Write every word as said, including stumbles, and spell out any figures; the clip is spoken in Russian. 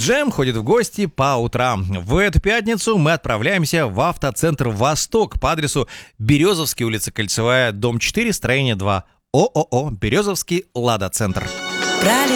Джем ходит в гости по утрам. В эту пятницу мы отправляемся в автоцентр «Восток» по адресу Березовский, улица Кольцевая, дом четыре, строение два. ООО «Березовский Лада Центр». Пролетая